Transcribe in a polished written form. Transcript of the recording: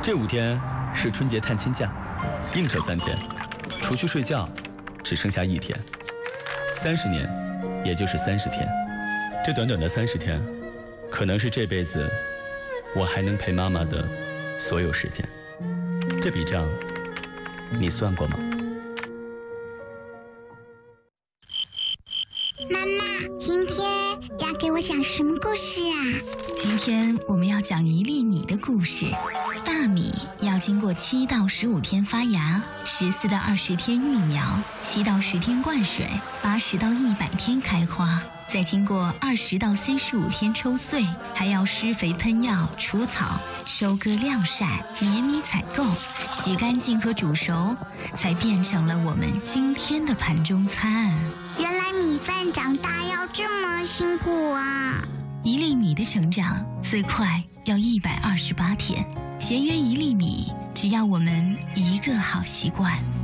这5天是春节探亲假，应酬3天，除去睡觉，只剩下1天。30年，也就是30天。这短短的30天，可能是这辈子我还能陪妈妈的所有时间。这笔账，你算过吗？ 妈妈，今天要给我讲什么故事啊？ 今天我们要讲1粒米的故事。大米要经过7到15天发芽，14到20天育苗，7到10天灌水，80到100天开花，再经过20到35天抽穗，还要施肥喷药、除草、收割晾晒、碾米采购、洗干净和煮熟，才变成了我们今天的盘中餐。 原来米饭长大要这么辛苦啊 ！1粒米的成长最快要128天，咸约1粒米，只要我们一个好习惯。